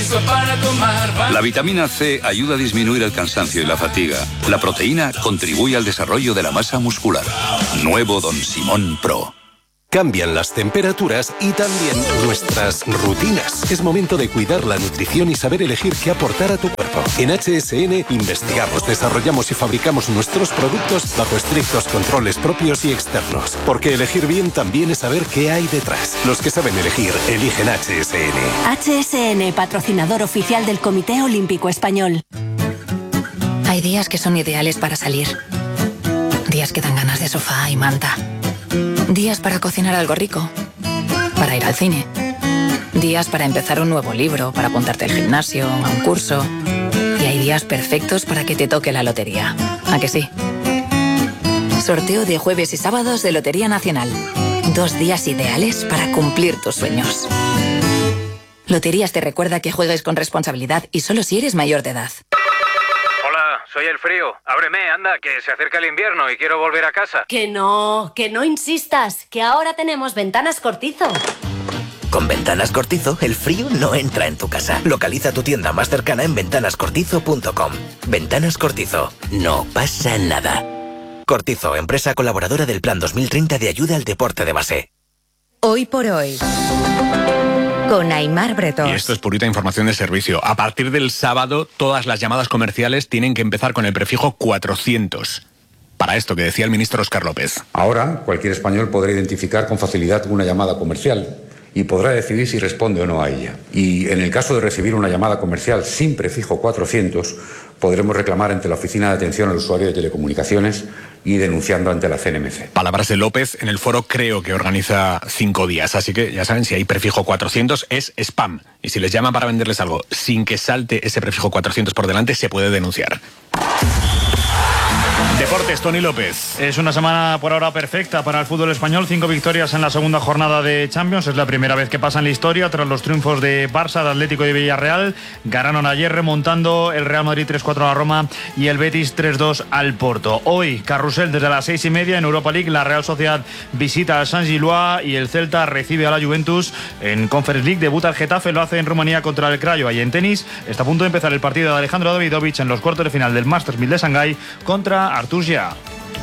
para tomar. La vitamina C ayuda a disminuir el cansancio y la fatiga. La proteína contribuye al desarrollo de la masa muscular. Nuevo Don Simón Pro. Cambian las temperaturas y también nuestras rutinas. Es momento de cuidar la nutrición y saber elegir qué aportar a tu cuerpo. En HSN investigamos, desarrollamos y fabricamos nuestros productos bajo estrictos controles propios y externos. Porque elegir bien también es saber qué hay detrás. Los que saben elegir, eligen HSN. HSN, patrocinador oficial del Comité Olímpico Español. Hay días que son ideales para salir. Días que dan ganas de sofá y manta. Días para cocinar algo rico, para ir al cine. Días para empezar un nuevo libro, para apuntarte al gimnasio, a un curso. Y hay días perfectos para que te toque la lotería. ¿A que sí? Sorteo de jueves y sábados de Lotería Nacional. 2 días ideales para cumplir tus sueños. Loterías te recuerda que juegues con responsabilidad y solo si eres mayor de edad. Soy el frío. Ábreme, anda, que se acerca el invierno y quiero volver a casa. Que no insistas, que ahora tenemos Ventanas Cortizo. Con Ventanas Cortizo, el frío no entra en tu casa. Localiza tu tienda más cercana en ventanascortizo.com. Ventanas Cortizo. No pasa nada. Cortizo, empresa colaboradora del Plan 2030 de ayuda al deporte de base. Hoy por hoy, con Aimar Bretón. Y esto es purita información de servicio. A partir del sábado, todas las llamadas comerciales tienen que empezar con el prefijo 400. Para esto que decía el ministro Óscar López. Ahora, cualquier español podrá identificar con facilidad una llamada comercial y podrá decidir si responde o no a ella. Y en el caso de recibir una llamada comercial sin prefijo 400, podremos reclamar ante la Oficina de Atención al Usuario de Telecomunicaciones y denunciando ante la CNMC. Palabras de López en el foro Creo, que organiza 5 días. Así que ya saben, si hay prefijo 400 es spam. Y si les llaman para venderles algo sin que salte ese prefijo 400 por delante, se puede denunciar. Deportes, Tony López. Es una semana por ahora perfecta para el fútbol español. 5 victorias en la segunda jornada de Champions. Es la primera vez que pasa en la historia tras los triunfos de Barça, de Atlético y de Villarreal. Ganaron ayer remontando el Real Madrid 3-4 a la Roma y el Betis 3-2 al Porto. Hoy, carrusel desde las 6:30 en Europa League. La Real Sociedad visita al San Gillois y el Celta recibe a la Juventus. En Conference League debuta el Getafe, lo hace en Rumanía contra el Craiova. Y en tenis está a punto de empezar el partido de Alejandro Davidovich en los cuartos de final del Masters 1000 de Shanghái contra Artur Gia.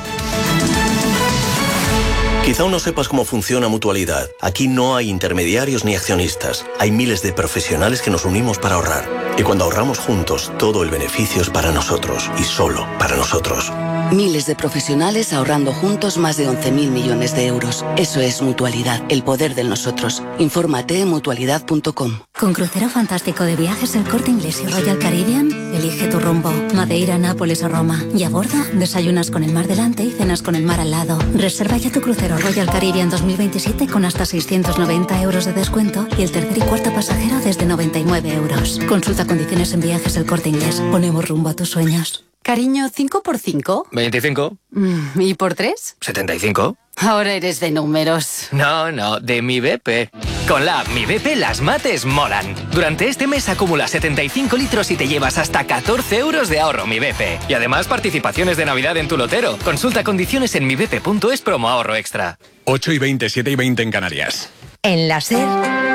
Quizá aún no sepas cómo funciona Mutualidad. Aquí no hay intermediarios ni accionistas. Hay miles de profesionales que nos unimos para ahorrar. Y cuando ahorramos juntos, todo el beneficio es para nosotros y solo para nosotros. Miles de profesionales ahorrando juntos más de 11.000 millones de euros. Eso es Mutualidad, el poder del nosotros. Infórmate en mutualidad.com. Con crucero fantástico de viajes El Corte Inglés y Royal Caribbean, elige tu rumbo. Madeira, Nápoles o Roma. Y a bordo, desayunas con el mar delante y cenas con el mar al lado. Reserva ya tu crucero Royal Caribbean 2027 con hasta 690 euros de descuento y el tercer y cuarto pasajero desde 99 euros. Consulta condiciones en Viajes El Corte Inglés. Ponemos rumbo a tus sueños. Cariño, ¿5 por 5? 25. ¿Y por 3? 75. Ahora eres de números. No, de Mi BP. Con la app Mi BP las mates molan. Durante este mes acumula 75 litros y te llevas hasta 14 euros de ahorro Mi BP. Y además participaciones de Navidad en tu lotero. Consulta condiciones en mibp.es promo ahorro extra. 8:20, 7:20 en Canarias. En la SER.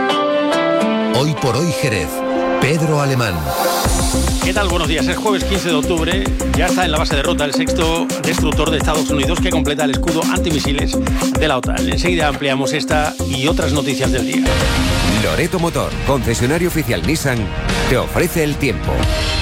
Hoy por hoy Jerez. Pedro Alemán. ¿Qué tal? Buenos días. Es jueves 15 de octubre. Ya está en la base de Rota el 6º destructor de Estados Unidos que completa el escudo antimisiles de la OTAN. Enseguida ampliamos esta y otras noticias del día. Loreto Motor, concesionario oficial Nissan, te ofrece el tiempo.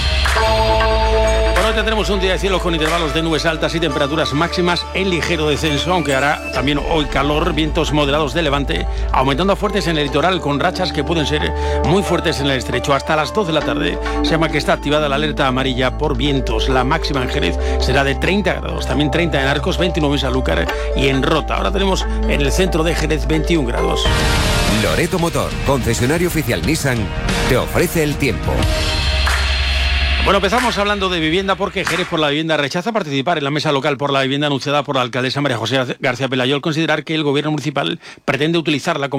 Por hoy tendremos un día de cielos con intervalos de nubes altas y temperaturas máximas en ligero descenso, aunque hará también hoy calor, vientos moderados de levante, aumentando a fuertes en el litoral con rachas que pueden ser muy fuertes en el estrecho. Hasta las 2 de la tarde se llama que está activada la alerta amarilla por vientos. La máxima en Jerez será de 30 grados, también 30 en Arcos, 29 en Sanlúcar y en Rota. Ahora tenemos en el centro de Jerez 21 grados. Loreto Motor, concesionario oficial Nissan, te ofrece el tiempo. Bueno, empezamos hablando de vivienda porque Jerez por la Vivienda rechaza participar en la mesa local por la vivienda anunciada por la alcaldesa María José García Pelayó al considerar que el gobierno municipal pretende utilizarla como un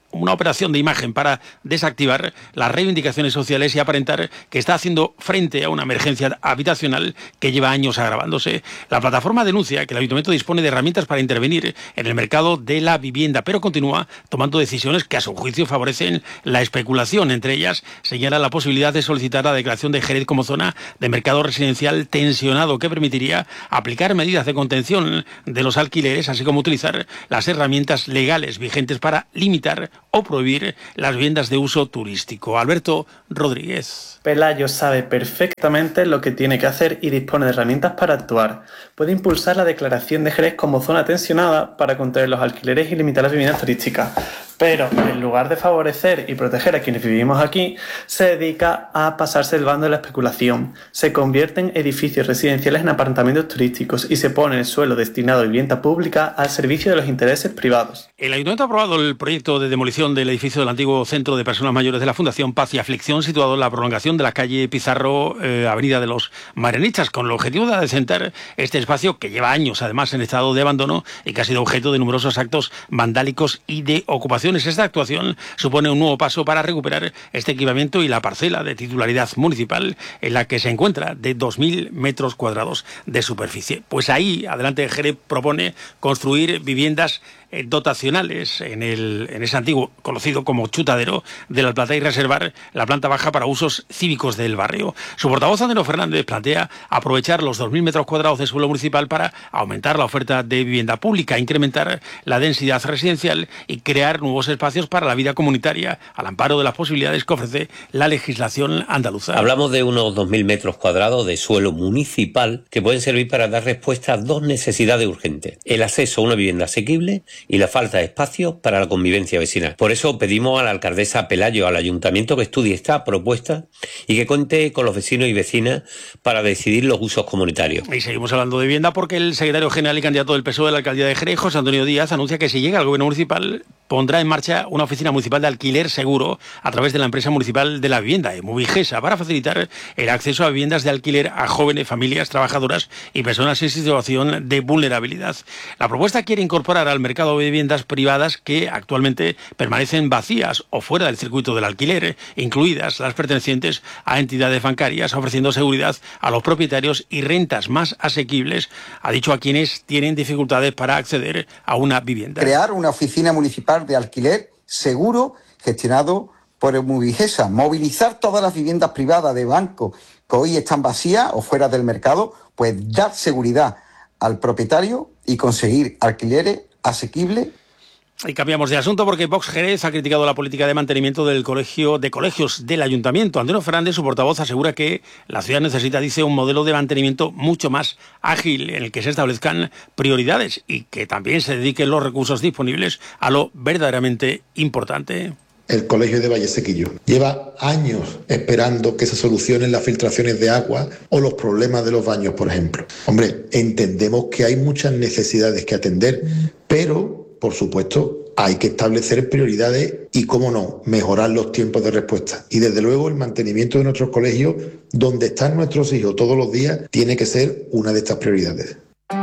una operación de imagen para desactivar las reivindicaciones sociales y aparentar que está haciendo frente a una emergencia habitacional que lleva años agravándose. La plataforma denuncia que el Ayuntamiento dispone de herramientas para intervenir en el mercado de la vivienda, pero continúa tomando decisiones que a su juicio favorecen la especulación. Entre ellas señala la posibilidad de solicitar la declaración de Jerez como zona de mercado residencial tensionado, que permitiría aplicar medidas de contención de los alquileres, así como utilizar las herramientas legales vigentes para limitar o prohibir las viviendas de uso turístico. Alberto Rodríguez. Pelayo sabe perfectamente lo que tiene que hacer y dispone de herramientas para actuar. Puede impulsar la declaración de Jerez como zona tensionada para contener los alquileres y limitar las viviendas turísticas. Pero en lugar de favorecer y proteger a quienes vivimos aquí, se dedica a pasarse el bando de la especulación. Se convierten edificios residenciales en apartamentos turísticos y se pone el suelo destinado a vivienda pública al servicio de los intereses privados. El Ayuntamiento ha aprobado el proyecto de demolición del edificio del antiguo Centro de Personas Mayores de la Fundación Paz y Aflicción, situado en la prolongación de la calle Pizarro, Avenida de los Marianichas, con el objetivo de adecentar este espacio que lleva años además en estado de abandono y que ha sido objeto de numerosos actos vandálicos y de ocupación. Esta actuación supone un nuevo paso para recuperar este equipamiento y la parcela de titularidad municipal en la que se encuentra de 2.000 metros cuadrados de superficie. Pues ahí, adelante, Jerez propone construir viviendas dotacionales en ese antiguo conocido como Chutadero de la Plata y reservar la planta baja para usos cívicos del barrio. Su portavoz, Andrés Fernández, plantea aprovechar los 2.000 metros cuadrados de suelo municipal para aumentar la oferta de vivienda pública, incrementar la densidad residencial y crear nuevos espacios para la vida comunitaria, al amparo de las posibilidades que ofrece la legislación andaluza. Hablamos de unos 2.000 metros cuadrados de suelo municipal que pueden servir para dar respuesta a dos necesidades urgentes: el acceso a una vivienda asequible y la falta de espacio para la convivencia vecinal. Por eso pedimos a la alcaldesa Pelayo, al ayuntamiento, que estudie esta propuesta y que cuente con los vecinos y vecinas para decidir los usos comunitarios. Y seguimos hablando de vivienda porque el secretario general y candidato del PSOE de la alcaldía de Jerez, José Antonio Díaz, anuncia que si llega al gobierno municipal pondrá en marcha una oficina municipal de alquiler seguro a través de la empresa municipal de la vivienda, Movigesa, para facilitar el acceso a viviendas de alquiler a jóvenes, familias, trabajadoras y personas en situación de vulnerabilidad. La propuesta quiere incorporar al mercado de viviendas privadas que actualmente permanecen vacías o fuera del circuito del alquiler, incluidas las pertenecientes a entidades bancarias, ofreciendo seguridad a los propietarios y rentas más asequibles, ha dicho, a quienes tienen dificultades para acceder a una vivienda. Crear una oficina municipal de alquiler seguro gestionado por el Movigesa, movilizar todas las viviendas privadas de banco que hoy están vacías o fuera del mercado, pues dar seguridad al propietario y conseguir alquileres asequibles. Y cambiamos de asunto porque Vox Jerez ha criticado la política de mantenimiento de colegios del ayuntamiento. Antonio Fernández, su portavoz, asegura que la ciudad necesita, dice, un modelo de mantenimiento mucho más ágil en el que se establezcan prioridades y que también se dediquen los recursos disponibles a lo verdaderamente importante. El colegio de Vallesequillo lleva años esperando que se solucionen las filtraciones de agua o los problemas de los baños, por ejemplo. Hombre, entendemos que hay muchas necesidades que atender, pero, por supuesto, hay que establecer prioridades y, cómo no, mejorar los tiempos de respuesta. Y, desde luego, el mantenimiento de nuestros colegios, donde están nuestros hijos todos los días, tiene que ser una de estas prioridades.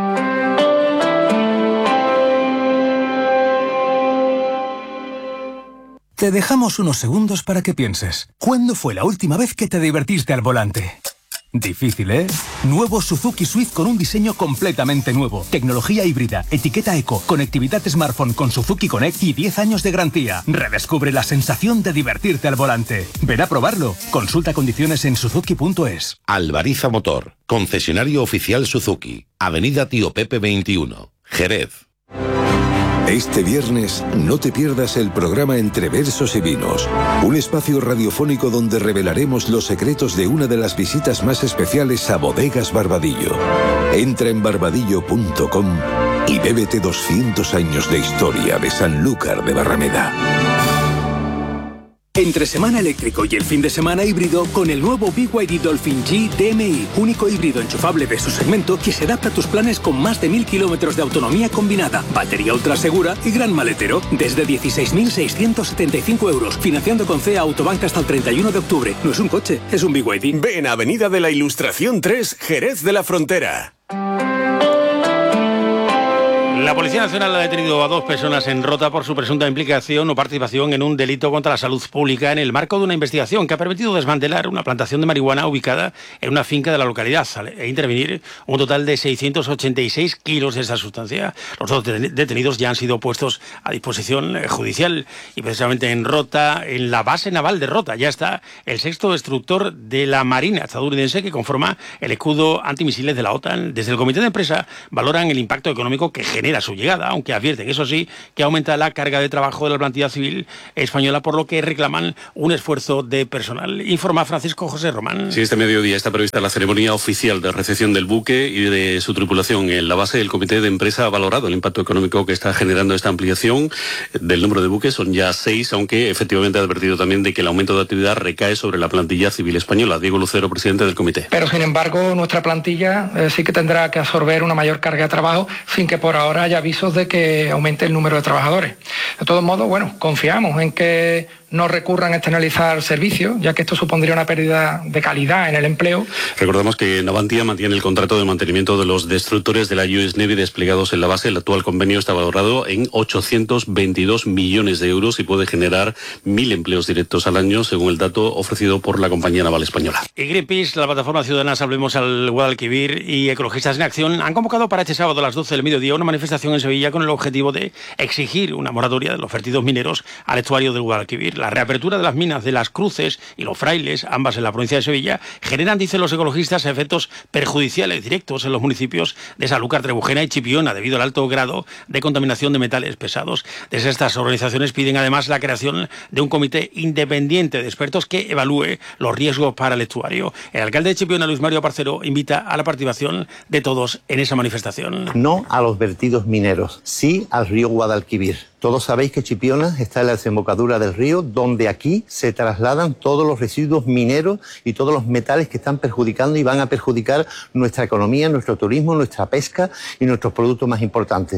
Te dejamos unos segundos para que pienses. ¿Cuándo fue la última vez que te divertiste al volante? Difícil, ¿eh? Nuevo Suzuki Swift con un diseño completamente nuevo. Tecnología híbrida, etiqueta eco, conectividad smartphone con Suzuki Connect y 10 años de garantía. Redescubre la sensación de divertirte al volante. Ven a probarlo. Consulta condiciones en suzuki.es. Albariza Motor, concesionario oficial Suzuki. Avenida Tío Pepe 21, Jerez. Este viernes no te pierdas el programa Entre Versos y Vinos, un espacio radiofónico donde revelaremos los secretos de una de las visitas más especiales a Bodegas Barbadillo. Entra en barbadillo.com y bébete 200 años de historia de Sanlúcar de Barrameda. Entre semana eléctrico y el fin de semana híbrido con el nuevo BYD Dolphin G DMI, único híbrido enchufable de su segmento que se adapta a tus planes con más de 1.000 kilómetros de autonomía combinada, batería ultra segura y gran maletero. Desde 16.675 euros, financiando con CEA Autobank hasta el 31 de octubre. No es un coche, es un BYD. Ven a Avenida de la Ilustración 3, Jerez de la Frontera. La Policía Nacional ha detenido a 2 personas en Rota por su presunta implicación o participación en un delito contra la salud pública en el marco de una investigación que ha permitido desmantelar una plantación de marihuana ubicada en una finca de la localidad e intervenir un total de 686 kilos de esa sustancia. Los 2 detenidos ya han sido puestos a disposición judicial y precisamente en Rota, en la base naval de Rota, ya está el 6º destructor de la Marina estadounidense que conforma el escudo antimisiles de la OTAN. Desde el comité de empresa valoran el impacto económico que genera su llegada, aunque advierten, eso sí, que aumenta la carga de trabajo de la plantilla civil española, por lo que reclaman un esfuerzo de personal. Informa Francisco José Román. Sí, este mediodía está prevista la ceremonia oficial de recepción del buque y de su tripulación. En la base, el comité de empresa ha valorado el impacto económico que está generando esta ampliación del número de buques. Son ya 6, aunque efectivamente ha advertido también de que el aumento de actividad recae sobre la plantilla civil española. Diego Lucero, presidente del comité. Pero sin embargo, nuestra plantilla sí que tendrá que absorber una mayor carga de trabajo sin que por ahora haya avisos de que aumente el número de trabajadores. De todos modos, confiamos en que no recurran a externalizar servicios, ya que esto supondría una pérdida de calidad en el empleo. Recordamos que Navantia mantiene el contrato de mantenimiento de los destructores de la US Navy desplegados en la base. El actual convenio está valorado en 822 millones de euros y puede generar 1.000 empleos directos al año, según el dato ofrecido por la compañía naval española. Y Greenpeace, la plataforma ciudadana Salvemos al Guadalquivir y Ecologistas en Acción han convocado para este sábado a las 12 del mediodía una manifestación en Sevilla con el objetivo de exigir una moratoria de los vertidos mineros al estuario del Guadalquivir. La reapertura de las minas de Las Cruces y Los Frailes, ambas en la provincia de Sevilla, generan, dicen los ecologistas, efectos perjudiciales directos en los municipios de Sanlúcar, Trebujena y Chipiona, debido al alto grado de contaminación de metales pesados. Desde estas organizaciones piden además la creación de un comité independiente de expertos que evalúe los riesgos para el estuario. El alcalde de Chipiona, Luis Mario Parcero, invita a la participación de todos en esa manifestación. No a los vertidos mineros, sí al río Guadalquivir. Todos sabéis que Chipiona está en la desembocadura del río, donde aquí se trasladan todos los residuos mineros y todos los metales que están perjudicando y van a perjudicar nuestra economía, nuestro turismo, nuestra pesca y nuestros productos más importantes.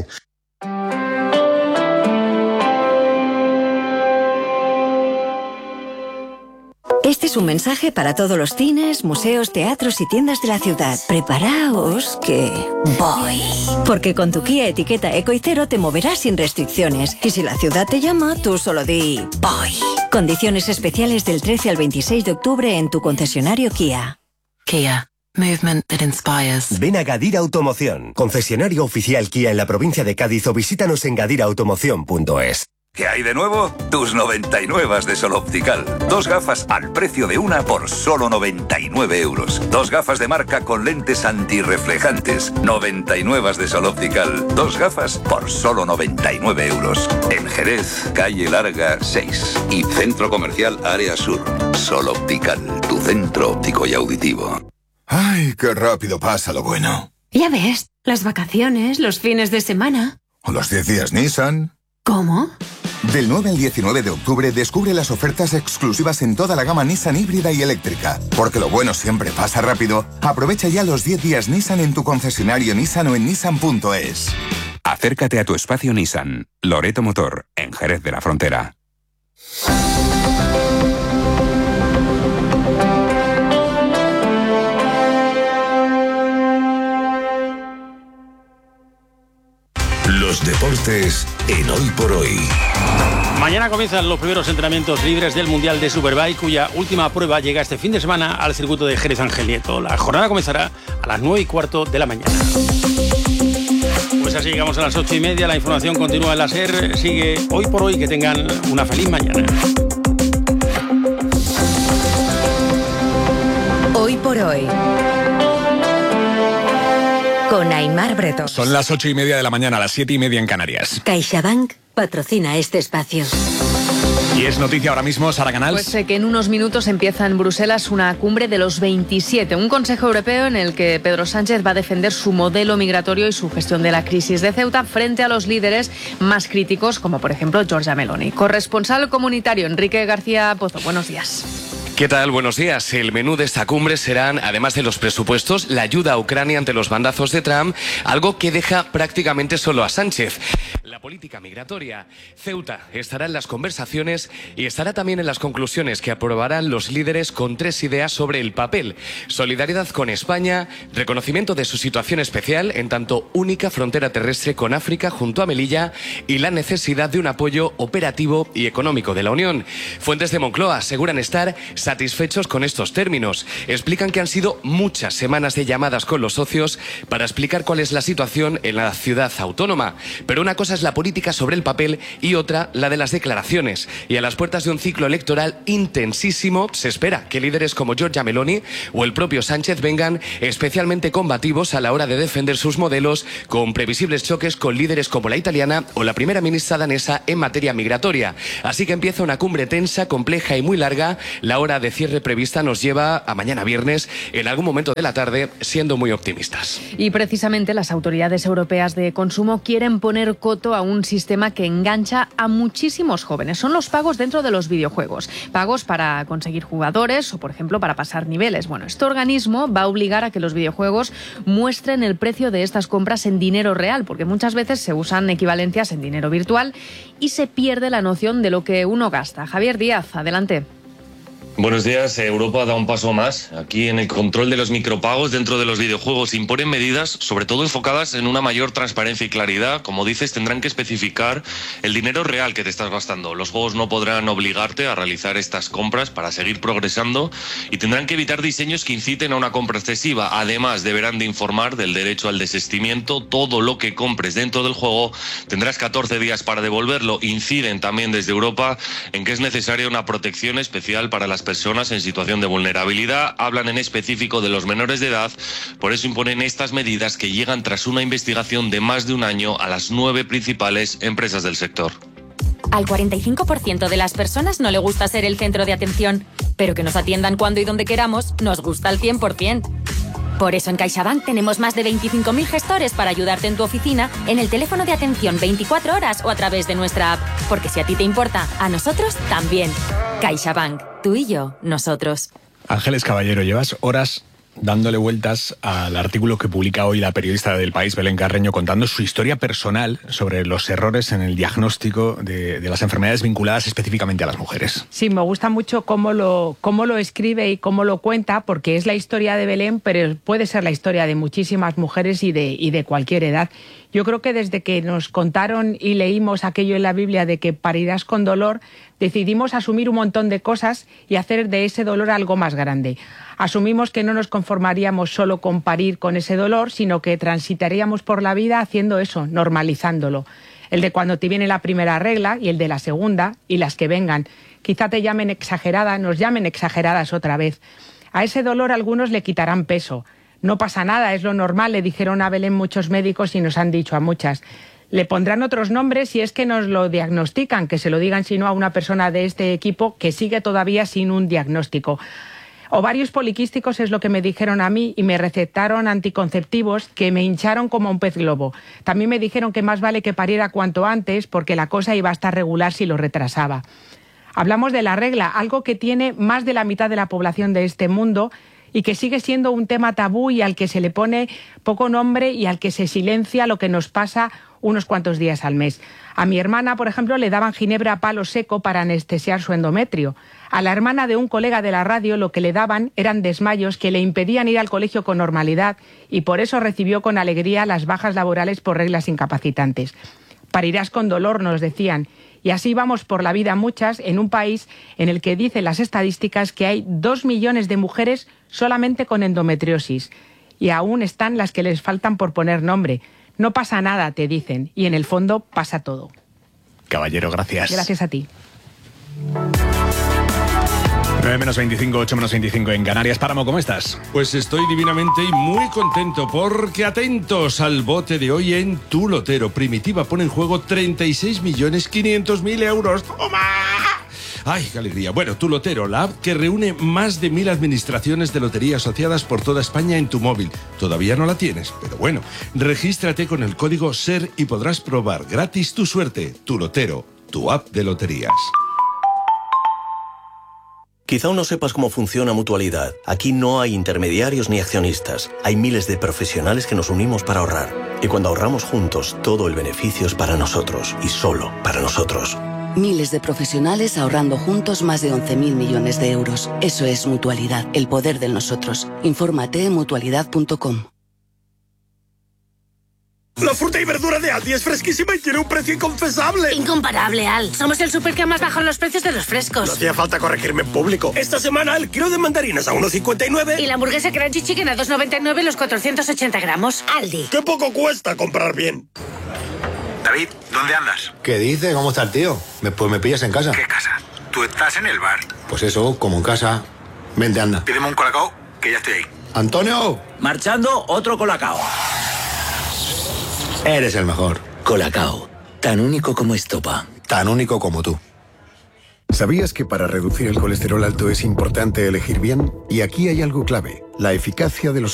Este es un mensaje para todos los cines, museos, teatros y tiendas de la ciudad. Preparaos que voy. Porque con tu Kia etiqueta Eco y Cero te moverás sin restricciones. Y si la ciudad te llama, tú solo di voy. Condiciones especiales del 13 al 26 de octubre en tu concesionario Kia. Kia. Movement that inspires. Ven a Gadira Automoción, concesionario oficial Kia en la provincia de Cádiz, o visítanos en gadiraautomoción.es. ¿Qué hay de nuevo? Tus 99 de Sol Optical. 2 gafas al precio de una por solo 99 euros. 2 gafas de marca con lentes antirreflejantes. 99 de Sol Optical. 2 gafas por solo 99 euros. En Jerez, calle Larga 6. Y Centro Comercial Área Sur. Sol Optical, tu centro óptico y auditivo. ¡Ay, qué rápido pasa lo bueno! Ya ves, las vacaciones, los fines de semana. O los 10 días Nissan. ¿Cómo? Del 9 al 19 de octubre descubre las ofertas exclusivas en toda la gama Nissan híbrida y eléctrica. Porque lo bueno siempre pasa rápido. Aprovecha ya los 10 días Nissan en tu concesionario Nissan o en nissan.es. Acércate a tu espacio Nissan. Loreto Motor, en Jerez de la Frontera. Los deportes en Hoy por Hoy. Mañana comienzan los primeros entrenamientos libres del Mundial de Superbike, cuya última prueba llega este fin de semana al circuito de Jerez Ángel Nieto. La jornada comenzará a las 9:15 de la mañana. Pues así llegamos a las 8:30. La información continúa en la SER. Sigue Hoy por Hoy. Que tengan una feliz mañana. Hoy por Hoy. Con Aimar Bretón. Son las 8:30 de la mañana, a las 7:30 en Canarias. CaixaBank patrocina este espacio. Y es noticia ahora mismo, Sara Canals. Pues que en unos minutos empieza en Bruselas una cumbre de los 27, un Consejo Europeo en el que Pedro Sánchez va a defender su modelo migratorio y su gestión de la crisis de Ceuta frente a los líderes más críticos, como por ejemplo Giorgia Meloni. Corresponsal comunitario Enrique García Pozo, buenos días. ¿Qué tal? Buenos días. El menú de esta cumbre serán, además de los presupuestos, la ayuda a Ucrania ante los bandazos de Trump, algo que deja prácticamente solo a Sánchez. La la política migratoria. Ceuta estará en las conversaciones y estará también en las conclusiones que aprobarán los líderes con 3 ideas sobre el papel: solidaridad con España, reconocimiento de su situación especial en tanto única frontera terrestre con África junto a Melilla y la necesidad de un apoyo operativo y económico de la Unión. Fuentes de Moncloa aseguran estar satisfechos con estos términos. Explican que han sido muchas semanas de llamadas con los socios para explicar cuál es la situación en la ciudad autónoma. Pero una cosa es la política sobre el papel y otra la de las declaraciones. Y a las puertas de un ciclo electoral intensísimo, se espera que líderes como Giorgia Meloni o el propio Sánchez vengan especialmente combativos a la hora de defender sus modelos, con previsibles choques con líderes como la italiana o la primera ministra danesa en materia migratoria. Así que empieza una cumbre tensa, compleja y muy larga. La hora de cierre prevista nos lleva a mañana viernes, en algún momento de la tarde, siendo muy optimistas. Y precisamente las autoridades europeas de consumo quieren poner coto a un sistema que engancha a muchísimos jóvenes. Son los pagos dentro de los videojuegos. Pagos para conseguir jugadores o, por ejemplo, para pasar niveles. Bueno, este organismo va a obligar a que los videojuegos muestren el precio de estas compras en dinero real, porque muchas veces se usan equivalencias en dinero virtual y se pierde la noción de lo que uno gasta. Javier Díaz, adelante. Buenos días. Europa da un paso más. Aquí en el control de los micropagos dentro de los videojuegos imponen medidas, sobre todo enfocadas en una mayor transparencia y claridad. Como dices, tendrán que especificar el dinero real que te estás gastando. Los juegos no podrán obligarte a realizar estas compras para seguir progresando y tendrán que evitar diseños que inciten a una compra excesiva. Además, deberán de informar del derecho al desistimiento. Todo lo que compres dentro del juego tendrás 14 días para devolverlo. Inciden también desde Europa en que es necesaria una protección especial para las personas en situación de vulnerabilidad. Hablan en específico de los menores de edad, por eso imponen estas medidas que llegan tras una investigación de más de un año a las 9 principales empresas del sector. Al 45% de las personas no le gusta ser el centro de atención, pero que nos atiendan cuando y donde queramos nos gusta al 100%. Por eso en CaixaBank tenemos más de 25.000 gestores para ayudarte en tu oficina, en el teléfono de atención 24 horas o a través de nuestra app. Porque si a ti te importa, a nosotros también. CaixaBank. Tú y yo, nosotros. Ángeles Caballero, llevas horas dándole vueltas al artículo que publica hoy la periodista del País, Belén Carreño, contando su historia personal sobre los errores en el diagnóstico de las enfermedades vinculadas específicamente a las mujeres. Sí, me gusta mucho cómo lo escribe y cómo lo cuenta, porque es la historia de Belén, pero puede ser la historia de muchísimas mujeres y de cualquier edad. Yo creo que desde que nos contaron y leímos aquello en la Biblia de que parirás con dolor, decidimos asumir un montón de cosas y hacer de ese dolor algo más grande. Asumimos que no nos conformaríamos solo con parir con ese dolor, sino que transitaríamos por la vida haciendo eso, normalizándolo. El de cuando te viene la primera regla y el de la segunda y las que vengan. Quizá te llamen exagerada, nos llamen exageradas otra vez. A ese dolor algunos le quitarán peso. No pasa nada, es lo normal, le dijeron a Belén muchos médicos y nos han dicho a muchas. Le pondrán otros nombres si es que nos lo diagnostican, que se lo digan si no a una persona de este equipo que sigue todavía sin un diagnóstico. Ovarios poliquísticos es lo que me dijeron a mí y me recetaron anticonceptivos que me hincharon como un pez globo. También me dijeron que más vale que pariera cuanto antes porque la cosa iba a estar regular si lo retrasaba. Hablamos de la regla, algo que tiene más de la mitad de la población de este mundo y que sigue siendo un tema tabú y al que se le pone poco nombre y al que se silencia lo que nos pasa unos cuantos días al mes. A mi hermana, por ejemplo, le daban ginebra a palo seco para anestesiar su endometrio. A la hermana de un colega de la radio lo que le daban eran desmayos que le impedían ir al colegio con normalidad y por eso recibió con alegría las bajas laborales por reglas incapacitantes. Parirás con dolor, nos decían. Y así vamos por la vida muchas en un país en el que dicen las estadísticas que hay 2 millones de mujeres solamente con endometriosis. Y aún están las que les faltan por poner nombre. No pasa nada, te dicen, y en el fondo pasa todo. Caballero, gracias. Gracias a ti. 9 menos 25, 8 menos 25 en Canarias. Páramo, ¿cómo estás? Pues estoy divinamente y muy contento porque atentos al bote de hoy en Tu Lotero. Primitiva pone en juego 36.500.000 euros. ¡Toma! ¡Ay, qué alegría! Bueno, Tu Lotero, la app que reúne más de 1.000 administraciones de lotería asociadas por toda España en tu móvil. Todavía no la tienes, pero bueno, regístrate con el código SER y podrás probar gratis tu suerte. Tu Lotero, tu app de loterías. Quizá aún no sepas cómo funciona Mutualidad. Aquí no hay intermediarios ni accionistas. Hay miles de profesionales que nos unimos para ahorrar. Y cuando ahorramos juntos, todo el beneficio es para nosotros. Y solo para nosotros. Miles de profesionales ahorrando juntos más de 11.000 millones de euros. Eso es Mutualidad, el poder del nosotros. Infórmate en mutualidad.com. La fruta y verdura de Aldi es fresquísima y tiene un precio inconfesable. Incomparable, Al. Somos el súper que más bajan los precios de los frescos. No hacía falta corregirme en público. Esta semana el kilo de mandarinas a 1,59. Y la hamburguesa Crunchy Chicken a 2,99 los 480 gramos. Aldi. ¡Qué poco cuesta comprar bien! David, ¿dónde andas? ¿Qué dice? ¿Cómo está el tío? Pues me pillas en casa. ¿Qué casa? Tú estás en el bar. Pues eso, como en casa. Vente, anda. Pídeme un colacao, que ya estoy ahí. ¡Antonio! Marchando, otro colacao. Eres el mejor. Colacao, tan único como estopa. Tan único como tú. ¿Sabías que para reducir el colesterol alto es importante elegir bien? Y aquí hay algo clave, la eficacia de los